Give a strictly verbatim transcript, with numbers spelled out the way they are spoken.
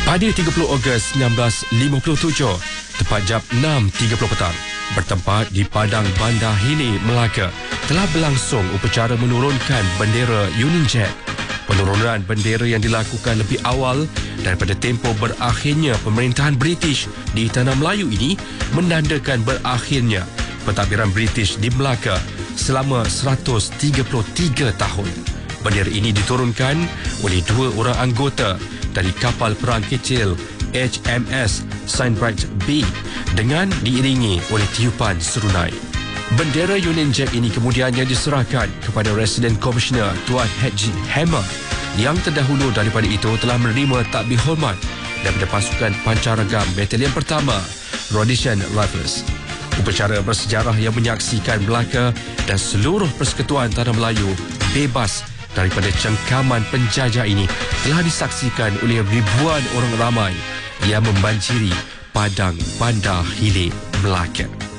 Pada tiga puluh Ogos seribu sembilan ratus lima puluh tujuh, tepat jam enam tiga puluh petang, bertempat di Padang Bandar Hili, Melaka, telah berlangsung upacara menurunkan bendera Union Jack. Penurunan bendera yang dilakukan lebih awal daripada tempoh berakhirnya pemerintahan British di Tanah Melayu ini menandakan berakhirnya pentadbiran British di Melaka selama seratus tiga puluh tiga tahun. Bendera ini diturunkan oleh dua orang anggota dari kapal perang kecil H M S Sindbad B dengan diiringi oleh tiupan serunai. Bendera Union Jack ini kemudiannya diserahkan kepada Resident Commissioner Tuan Haji Hammer yang terdahulu daripada itu telah menerima takbir hormat daripada pasukan pancaragam Batalion Pertama Rhodesian Rifles. Upacara bersejarah yang menyaksikan Melaka dan seluruh Persekutuan Tanah Melayu bebas daripada cengkaman penjajah ini telah disaksikan oleh ribuan orang ramai yang membanjiri Padang Bandar Hili, Melaka.